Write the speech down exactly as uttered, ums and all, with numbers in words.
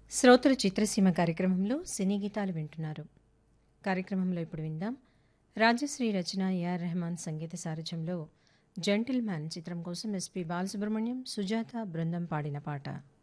శ్రోతల చిత్రసీమ కార్యక్రమంలో సినీ గీతాలు వింటున్నారు. కార్యక్రమంలో ఇప్పుడు విందాం. రాజశ్రీ రచన ఏఆర్ రెహమాన్ సంగీత సారథ్యంలో 'జెంటిల్‌మ్యాన్' చిత్రం కోసం ఎస్పి బాలసుబ్రహ్మణ్యం, సుజాత బృందం పాడిన పాట.